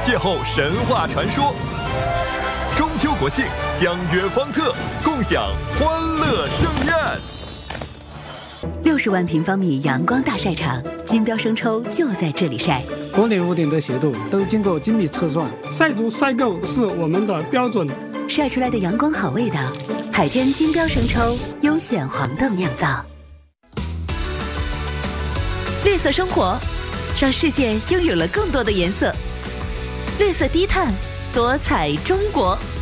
邂逅神话传说。中秋国庆相约方特，共享欢乐盛宴。 60万平方米阳光大晒场，金标生抽就在这里晒。 国内屋顶的斜度都经过精密测算， 晒足晒够是我们的标准。 晒出来的阳光好味道，海天金标生抽优选黄豆酿造。绿色生活，让世界拥有了更多的颜色。绿色低碳，多彩中国。